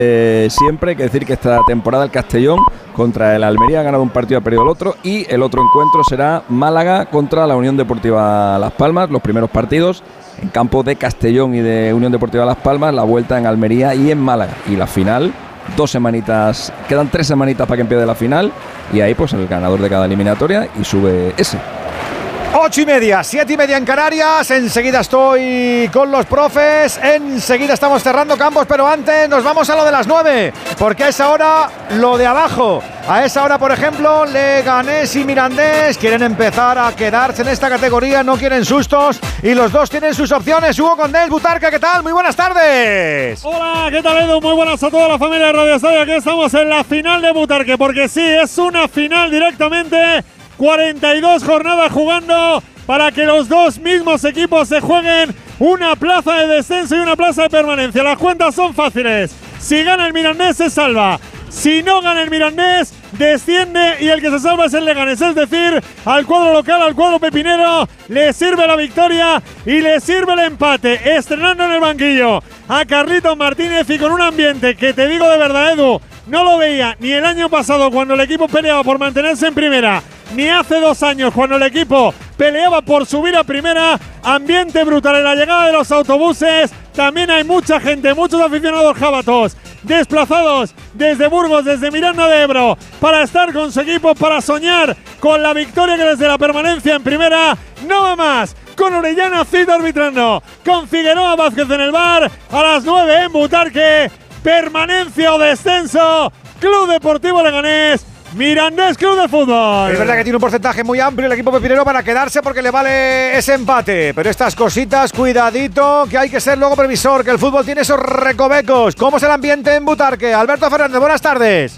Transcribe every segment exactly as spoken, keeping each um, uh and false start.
Eh, siempre hay que decir que esta temporada el Castellón contra el Almería ha ganado un partido, ha perdido el otro, y el otro encuentro será Málaga contra la Unión Deportiva Las Palmas. Los primeros partidos en campo de Castellón y de Unión Deportiva Las Palmas, la vuelta en Almería y en Málaga, y la final, dos semanitas, quedan tres semanitas para que empiece la final, y ahí pues el ganador de cada eliminatoria y sube ese. Ocho y media, siete y media en Canarias. Enseguida estoy con los profes. Enseguida estamos cerrando campos, pero antes nos vamos a lo de las nueve, porque a esa hora lo de abajo. A esa hora, por ejemplo, Leganés y Mirandés quieren empezar a quedarse en esta categoría, no quieren sustos y los dos tienen sus opciones. Hugo Condés, Butarque, ¿qué tal? Muy buenas tardes. Hola, ¿qué tal, Edu? Muy buenas a toda la familia de Radio Estadio. Aquí estamos en la final de Butarque, porque sí, es una final directamente. cuarenta y dos jornadas jugando para que los dos mismos equipos se jueguen una plaza de descenso y una plaza de permanencia. Las cuentas son fáciles. Si gana el Mirandés se salva. Si no gana el Mirandés, desciende y el que se salva es el Leganés. Es decir, al cuadro local, al cuadro pepinero, le sirve la victoria y le sirve el empate. Estrenando en el banquillo a Carlitos Martínez y con un ambiente que te digo de verdad, Edu, no lo veía ni el año pasado cuando el equipo peleaba por mantenerse en primera, ni hace dos años cuando el equipo peleaba por subir a primera. Ambiente brutal en la llegada de los autobuses. También hay mucha gente, muchos aficionados jabatos desplazados desde Burgos, desde Miranda de Ebro, para estar con su equipo, para soñar con la victoria que les dé la permanencia en primera. No va más. Con Orellana Cid arbitrando, con Figueroa Vázquez en el bar. A las nueve en Butarque, permanencia o descenso. Club Deportivo Leganés, Mirandés Club de Fútbol. Es verdad que tiene un porcentaje muy amplio el equipo pepinero para quedarse, porque le vale ese empate. Pero estas cositas, cuidadito, que hay que ser luego previsor, que el fútbol tiene esos recovecos. ¿Cómo es el ambiente en Butarque? Alberto Fernández, buenas tardes.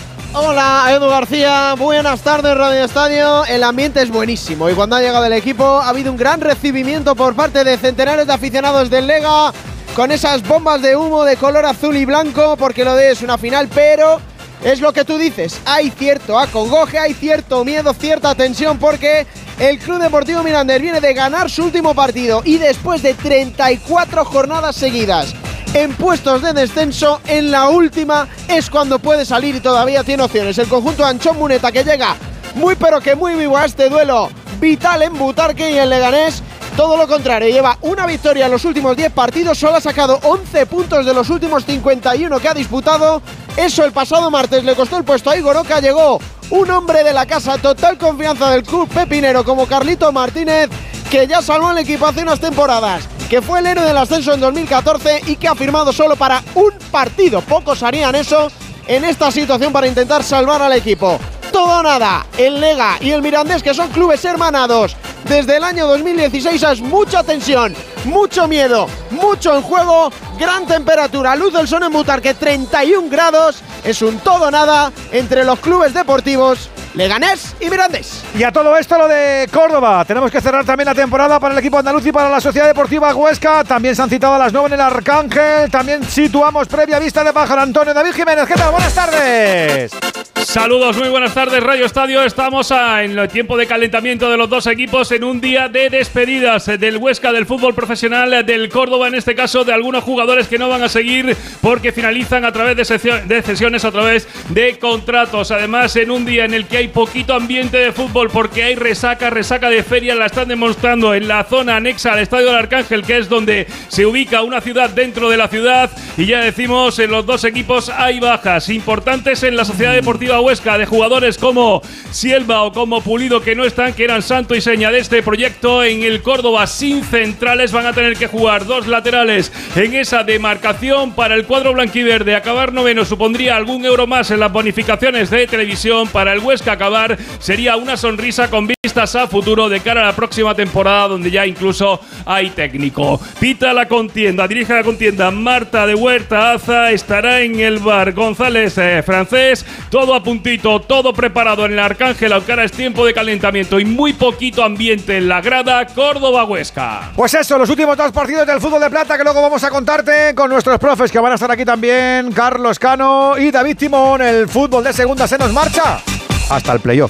Hola, Edu García, buenas tardes, Radio Estadio. El ambiente es buenísimo y cuando ha llegado el equipo ha habido un gran recibimiento por parte de centenares de aficionados del Lega, con esas bombas de humo de color azul y blanco, porque lo de es una final, pero es lo que tú dices, hay cierto acongoje, hay cierto miedo, cierta tensión, porque el Club Deportivo Mirandés viene de ganar su último partido y después de treinta y cuatro jornadas seguidas en puestos de descenso, en la última es cuando puede salir y todavía tiene opciones. El conjunto de Anchón Muneta, que llega muy pero que muy vivo a este duelo vital en Butarque, y el Leganés todo lo contrario, lleva una victoria en los últimos diez partidos, solo ha sacado once puntos de los últimos cincuenta y uno que ha disputado. Eso el pasado martes le costó el puesto a Igor Oca. Llegó un hombre de la casa, total confianza del club pepinero como Carlito Martínez, que ya salvó el equipo hace unas temporadas, que fue el héroe del ascenso en dos mil catorce y que ha firmado solo para un partido. Pocos harían eso en esta situación para intentar salvar al equipo. Todo o nada, el Lega y el Mirandés, que son clubes hermanados desde el año dos mil dieciséis, es mucha tensión, mucho miedo, mucho en juego, gran temperatura, luz del sol en Butarque, treinta y un grados, es un todo o nada entre los clubes deportivos Leganés y Mirandés. Y a todo esto lo de Córdoba. Tenemos que cerrar también la temporada para el equipo andaluz y para la Sociedad Deportiva Huesca. También se han citado a las nueve en el Arcángel. También situamos previa vista de Pájaro. Antonio David Jiménez, ¿qué tal? Buenas tardes. Saludos, muy buenas tardes, Radio Estadio. Estamos a, en el tiempo de calentamiento de los dos equipos, en un día de despedidas del Huesca, del fútbol profesional, del Córdoba, en este caso de algunos jugadores que no van a seguir porque finalizan a través de, sesión, de cesiones, a través de contratos. Además, en un día en el que hay poquito ambiente de fútbol porque hay resaca, resaca de feria, la están demostrando en la zona anexa al Estadio del Arcángel, que es donde se ubica una ciudad dentro de la ciudad. Y ya decimos, en los dos equipos hay bajas importantes en la Sociedad Deportiva Huesca, de jugadores como Sielva o como Pulido, que no están, que eran santo y seña de este proyecto. En el Córdoba, sin centrales, van a tener que jugar dos laterales en esa demarcación. Para el cuadro blanquiverde, acabar noveno supondría algún euro más en las bonificaciones de televisión. Para el Huesca, acabar sería una sonrisa con vistas a futuro de cara a la próxima temporada, donde ya incluso hay técnico. Pita la contienda, dirige la contienda Marta de Huerta Aza, estará en el bar González eh, Francés. Todo a puntito, todo preparado en el Arcángel, aunque ahora es tiempo de calentamiento y muy poquito ambiente en la grada. Córdoba-Huesca. Pues eso, los últimos dos partidos del fútbol de plata, que luego vamos a contarte con nuestros profes, que van a estar aquí también, Carlos Cano y David Timón. El fútbol de segunda se nos marcha hasta el playoff.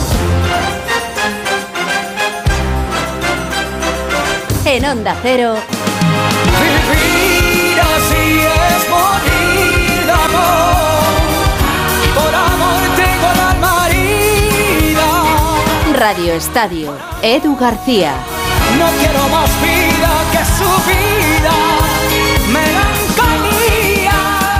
En Onda Cero. Vivir así es morir, Radio Estadio, Edu García. No quiero más vida que su vida, melancolía.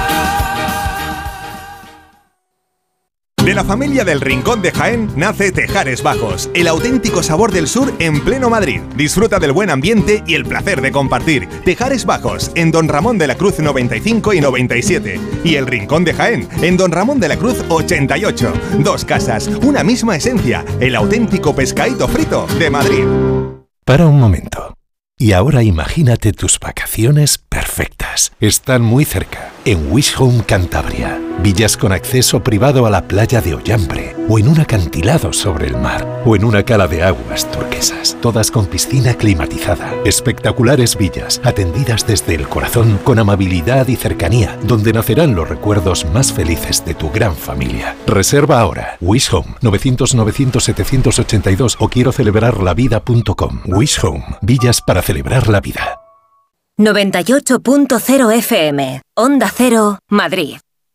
De la familia del Rincón de Jaén nace Tejares Bajos, el auténtico sabor del sur en pleno Madrid. Disfruta del buen ambiente y el placer de compartir. Tejares Bajos, en Don Ramón de la Cruz noventa y cinco y noventa y siete. Y el Rincón de Jaén, en Don Ramón de la Cruz ochenta y ocho. Dos casas, una misma esencia, el auténtico pescadito frito de Madrid. Para un momento. Y ahora imagínate tus vacaciones perfectas. Están muy cerca, en Wish Home Cantabria. Villas con acceso privado a la playa de Ollambre, o en un acantilado sobre el mar, o en una cala de aguas turquesas, todas con piscina climatizada. Espectaculares villas, atendidas desde el corazón, con amabilidad y cercanía, donde nacerán los recuerdos más felices de tu gran familia. Reserva ahora. Wish Home, novecientos novecientos setecientos ochenta y dos o quiero celebrar la vida punto com. Wish Home, villas para celebrar la vida. noventa y ocho punto cero F M, Onda Cero, Madrid.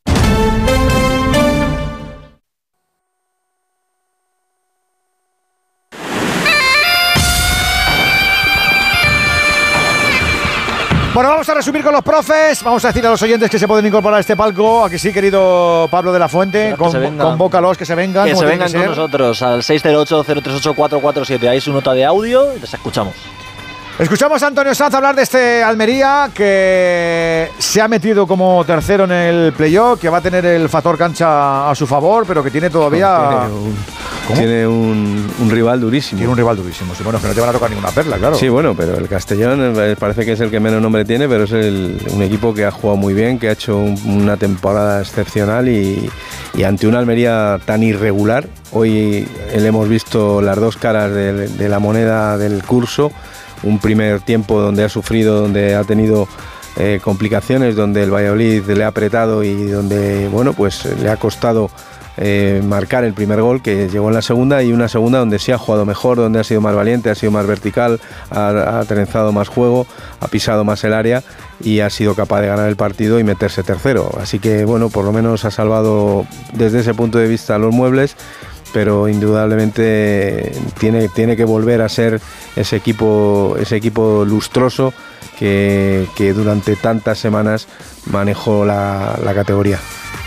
Bueno, vamos a resumir con los profes. Vamos a decir a los oyentes que se pueden incorporar a este palco. Aquí sí, querido Pablo de la Fuente. Con, convócalos, que se vengan. Que se vengan con nosotros al seis cero ocho, cero tres ocho, cuatro cuatro siete. Ahí su nota de audio y les escuchamos. Escuchamos a Antonio Sanz hablar de este Almería que se ha metido como tercero en el playoff, que va a tener el factor cancha a su favor, pero que tiene todavía... Tiene un, tiene un, un rival durísimo. Tiene un rival durísimo. Sí, bueno, que no te van a tocar ninguna perla, claro. Sí, bueno, pero el Castellón parece que es el que menos nombre tiene, pero es el, un equipo que ha jugado muy bien, que ha hecho un, una temporada excepcional y, y ante una Almería tan irregular. Hoy le hemos visto las dos caras de, de la moneda del curso. Un primer tiempo donde ha sufrido, donde ha tenido eh, complicaciones, donde el Valladolid le ha apretado y donde, bueno, pues le ha costado eh, marcar el primer gol que llegó en la segunda, y una segunda donde sí ha jugado mejor, donde ha sido más valiente, ha sido más vertical, ha, ha trenzado más juego, ha pisado más el área y ha sido capaz de ganar el partido y meterse tercero. Así que, bueno, por lo menos ha salvado desde ese punto de vista los muebles, pero indudablemente tiene, tiene que volver a ser ese equipo, ese equipo lustroso que, que durante tantas semanas manejó la, la categoría.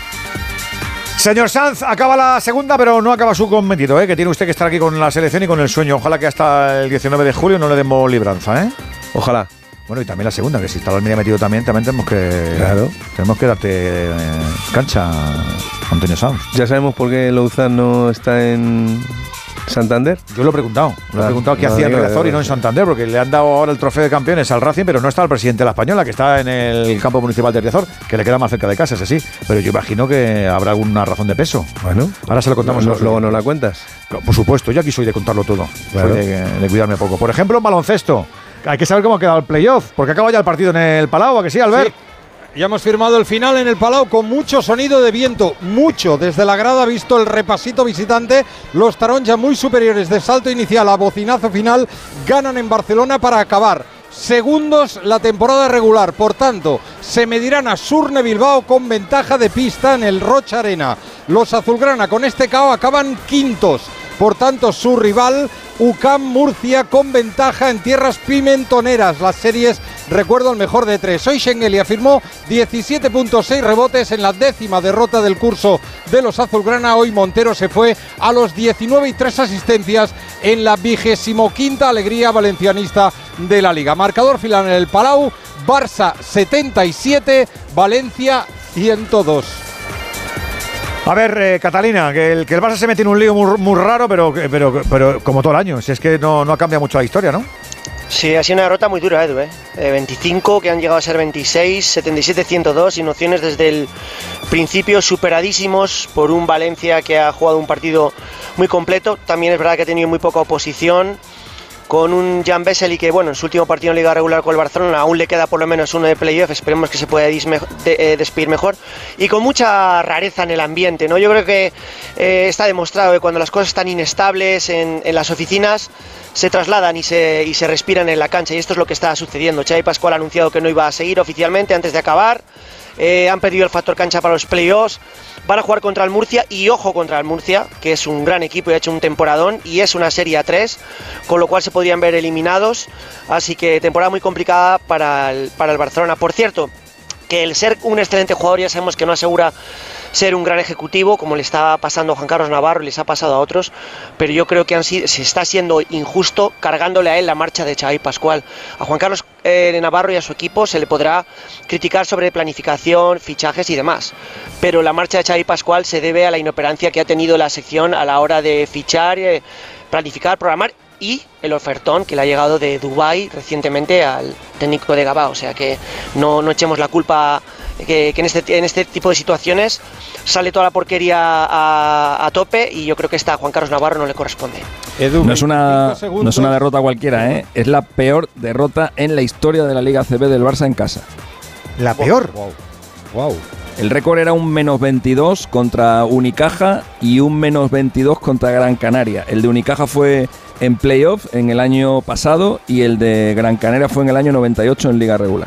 Señor Sanz, acaba la segunda, pero no acaba su cometido, ¿eh? Que tiene usted que estar aquí con la selección y con el sueño. Ojalá que hasta el diecinueve de julio no le demos libranza, ¿eh? Ojalá. Bueno, y también la segunda, que si está la Almería metido también, también tenemos que claro. tenemos que darte eh, cancha, Antonio Sanz. ¿Ya sabemos por qué Louzán no está en Santander? Yo lo he preguntado. Lo he preguntado qué no, hacía en digo, Riazor y no en Santander, porque le han dado ahora el trofeo de campeones al Racing, pero no está el presidente de la Española, que está en el campo municipal de Riazor, que le queda más cerca de casa, ese sí. Pero yo imagino que habrá alguna razón de peso. Bueno, ahora se lo contamos. No, no, luego nos la cuentas. Por supuesto, yo aquí soy de contarlo todo. Claro. Soy de, de cuidarme poco. Por ejemplo, en baloncesto. Hay que saber cómo ha quedado el playoff, porque acaba ya el partido en el Palau, ¿a que sí, Albert? Sí. Ya hemos firmado el final en el Palau con mucho sonido de viento, mucho. Desde la grada, visto el repasito visitante, los taronja muy superiores de salto inicial a bocinazo final ganan en Barcelona para acabar segundos la temporada regular. Por tanto, se medirán a Surne Bilbao con ventaja de pista en el Rocha Arena. Los azulgrana con este K O acaban quintos. Por tanto, su rival, U C A M Murcia, con ventaja en tierras pimentoneras. Las series, recuerdo, el mejor de tres. Hoy Schengeli afirmó diecisiete punto seis rebotes en la décima derrota del curso de los azulgrana. Hoy Montero se fue a los diecinueve y tres asistencias en la vigésimo quinta alegría valencianista de la Liga. Marcador final en el Palau, Barça setenta y siete, Valencia ciento dos. A ver, eh, Catalina, que el, que el Barça se mete en un lío muy, muy raro, pero, pero, pero como todo el año, si es que no, no ha cambiado mucho la historia, ¿no? Sí, ha sido una derrota muy dura, Edu, ¿eh? eh veinticinco, que han llegado a ser veintiséis, setenta y siete ciento dos, sin opciones desde el principio, superadísimos por un Valencia que ha jugado un partido muy completo. También es verdad que ha tenido muy poca oposición, con un Jan Vesely que, bueno, en su último partido en Liga Regular con el Barcelona aún le queda por lo menos uno de playoff, esperemos que se pueda de, eh, despedir mejor, y con mucha rareza en el ambiente, ¿no? Yo creo que eh, está demostrado que cuando las cosas están inestables en, en las oficinas, se trasladan y se, y se respiran en la cancha, y esto es lo que está sucediendo. Xavi Pascual ha anunciado que no iba a seguir oficialmente antes de acabar. eh, han perdido el factor cancha para los playoffs. Van a jugar contra el Murcia y ojo contra el Murcia, que es un gran equipo y ha hecho un temporadón y es una serie a tres, con lo cual se podrían ver eliminados. Así que temporada muy complicada para el, para el Barcelona. Por cierto, que el ser un excelente jugador ya sabemos que no asegura ser un gran ejecutivo, como le está pasando a Juan Carlos Navarro y les ha pasado a otros, pero yo creo que han, se está siendo injusto cargándole a él la marcha de Xavi Pascual. A Juan Carlos eh, Navarro y a su equipo se le podrá criticar sobre planificación, fichajes y demás, pero la marcha de Xavi Pascual se debe a la inoperancia que ha tenido la sección a la hora de fichar, eh, planificar, programar, y el ofertón que le ha llegado de Dubái recientemente al técnico de Gabá. O sea que no, no echemos la culpa, que, que en, este, en este tipo de situaciones sale toda la porquería a, a tope, y yo creo que esta a Juan Carlos Navarro no le corresponde. Edu, no, es una, no es una derrota cualquiera, ¿eh? Es la peor derrota en la historia de la Liga A C B del Barça en casa. ¿La peor? Wow. Wow. El récord era un menos veintidós contra Unicaja y un menos veintidós contra Gran Canaria. El de Unicaja fue en playoff en el año pasado y el de Gran Canaria fue en el año noventa y ocho en liga regular.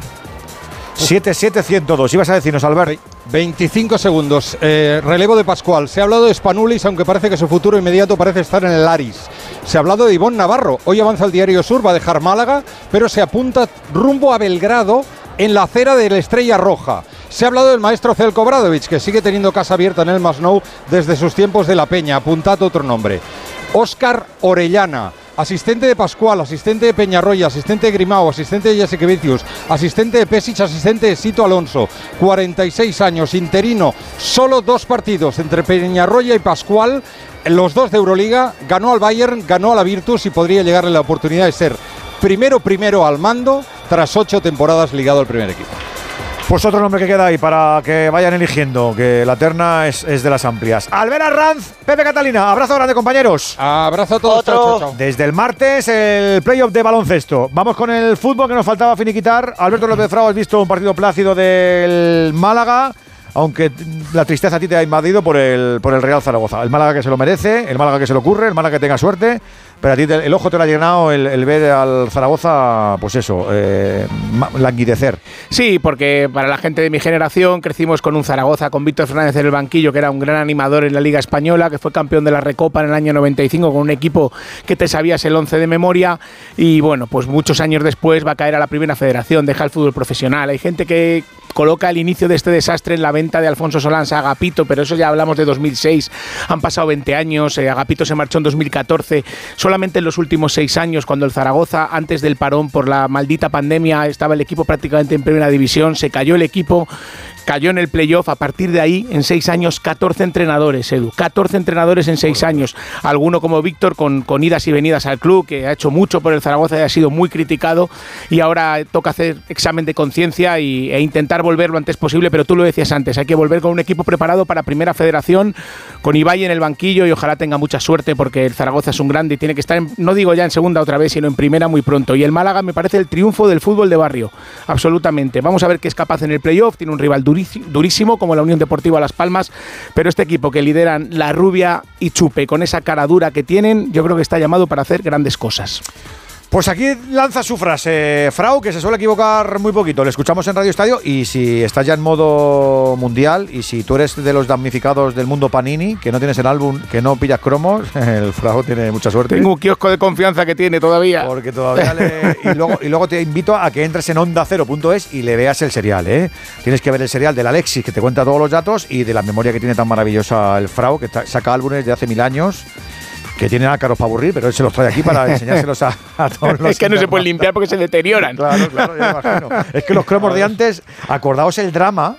siete siete ciento dos. Ibas a decirnos, Albert. veinticinco segundos. Eh, relevo de Pascual. Se ha hablado de Spanulis, aunque parece que su futuro inmediato parece estar en el Aris. Se ha hablado de Ivonne Navarro. Hoy avanza el Diario Sur, va a dejar Málaga, pero se apunta rumbo a Belgrado en la acera de la Estrella Roja. Se ha hablado del maestro Zelko Obradović, que sigue teniendo casa abierta en el Masnou desde sus tiempos de La Peña. Apuntad otro nombre. Óscar Orellana, asistente de Pascual, asistente de Peñarroya, asistente de Grimao, asistente de Jasikevicius, asistente de Pesic, asistente de Sito Alonso, cuarenta y seis años, interino, solo dos partidos entre Peñarroya y Pascual, los dos de Euroliga, ganó al Bayern, ganó a la Virtus y podría llegarle la oportunidad de ser primero primero al mando tras ocho temporadas ligado al primer equipo. Pues otro nombre que queda ahí para que vayan eligiendo, que la terna es, es de las amplias. Albert Arranz, Pepe Catalina, abrazo grande, compañeros. Abrazo a todos. Chao, chao, chao. Desde el martes, el playoff de baloncesto. Vamos con el fútbol que nos faltaba finiquitar. Alberto López Frao, has visto un partido plácido del Málaga, aunque la tristeza a ti te ha invadido por el, por el Real Zaragoza. El Málaga que se lo merece, el Málaga que se le ocurre, el Málaga que tenga suerte, pero a ti te, el ojo te lo ha llenado el, el ver al Zaragoza, pues eso, eh, languidecer. Sí, porque para la gente de mi generación crecimos con un Zaragoza, con Víctor Fernández en el banquillo, que era un gran animador en la Liga Española, que fue campeón de la Recopa en el año noventa y cinco, con un equipo que te sabías el once de memoria, y bueno, pues muchos años después va a caer a la primera federación, deja el fútbol profesional. Hay gente que coloca el inicio de este desastre en la venta de Alfonso Solans a Agapito, pero eso ya hablamos de dos mil seis, han pasado veinte años, eh, Agapito se marchó en dos mil catorce, solamente en los últimos seis años, cuando el Zaragoza, antes del parón por la maldita pandemia, estaba el equipo prácticamente en primera división, se cayó el equipo, cayó en el playoff. A partir de ahí, en seis años, catorce entrenadores, Edu, catorce entrenadores en seis años, alguno como Víctor con, con idas y venidas al club, que ha hecho mucho por el Zaragoza y ha sido muy criticado, y ahora toca hacer examen de conciencia y, e intentar volver lo antes posible, pero tú lo decías antes, hay que volver con un equipo preparado para primera federación, con Ibai en el banquillo, y ojalá tenga mucha suerte, porque el Zaragoza es un grande y tiene que estar, en, no digo ya en segunda otra vez, sino en primera muy pronto. Y el Málaga me parece el triunfo del fútbol de barrio, absolutamente. Vamos a ver qué es capaz en el playoff, tiene un rival durísimo como la Unión Deportiva Las Palmas, pero este equipo que lideran La Rubia y Chupe, con esa cara dura que tienen, yo creo que está llamado para hacer grandes cosas. Pues aquí lanza su frase Frau, que se suele equivocar muy poquito. Le escuchamos en Radio Estadio, y si estás ya en modo mundial y si tú eres de los damnificados del mundo Panini, que no tienes el álbum, que no pillas cromos, el Frau tiene mucha suerte. Tengo un kiosco de confianza que tiene todavía. Porque todavía le... Y luego, y luego te invito a que entres en onda cero punto es y le veas el serial, ¿eh? Tienes que ver el serial del Alexis, que te cuenta todos los datos, y de la memoria que tiene tan maravillosa el Frau, que saca álbumes de hace mil años, que tienen ácaros para aburrir, pero él se los trae aquí para enseñárselos a, a todos los... Es que no se pueden limpiar porque se deterioran. Claro, claro, ya imagino. Es que los cromos de antes, acordaos el drama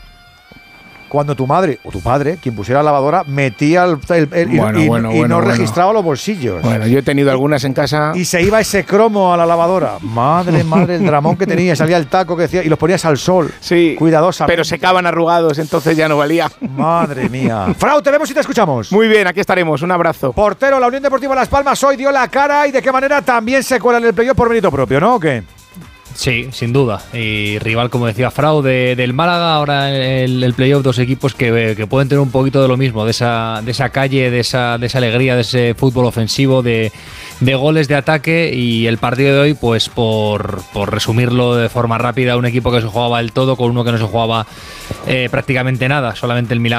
cuando tu madre o tu padre, quien pusiera la lavadora, metía el, el, el bueno, y, bueno, y bueno, no bueno. registraba los bolsillos. Bueno, yo he tenido algunas en casa. Y se iba ese cromo a la lavadora. Madre, madre, el dramón que tenía. Salía el taco que decía, y los ponías al sol. Sí, cuidadosamente. Pero secaban arrugados, entonces ya no valía. Madre mía. Frau, te vemos y te escuchamos. Muy bien, aquí estaremos. Un abrazo. Portero, la Unión Deportiva Las Palmas hoy dio la cara, y de qué manera también se cuela en el playoff por mérito propio, ¿no? ¿O qué? Sí, sin duda. Y rival, como decía Frau, de, del Málaga, ahora el, el playoff, dos equipos que, que pueden tener un poquito de lo mismo, de esa, de esa calle, de esa, de esa alegría, de ese fútbol ofensivo, de, de goles de ataque. Y el partido de hoy, pues por, por resumirlo de forma rápida, un equipo que se jugaba el todo con uno que no se jugaba eh, prácticamente nada, solamente el milagro